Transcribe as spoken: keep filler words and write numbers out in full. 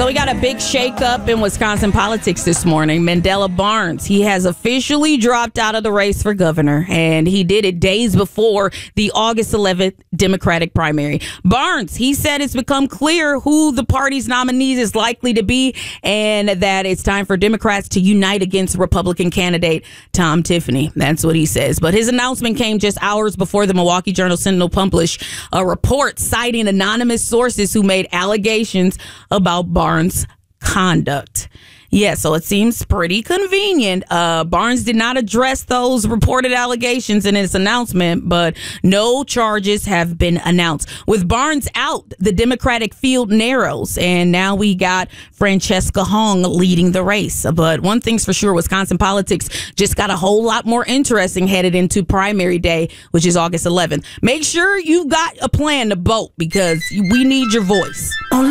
So we got a big shakeup in Wisconsin politics this morning. Mandela Barnes, he has officially dropped out of the race for governor, and he did it days before the August eleventh Democratic primary. Barnes, he said it's become clear who the party's nominees is likely to be, and that it's time for Democrats to unite against Republican candidate Tom Tiffany. That's what he says. But his announcement came just hours before the Milwaukee Journal-Sentinel published a report citing anonymous sources who made allegations about Barnes' conduct. Yeah, so it seems pretty convenient. Uh, Barnes did not address those reported allegations in his announcement, but no charges have been announced. With Barnes out, the Democratic field narrows, and now we got Francesca Hong leading the race. But one thing's for sure, Wisconsin politics just got a whole lot more interesting headed into primary day, which is August eleventh. Make sure you've got a plan to vote because we need your voice.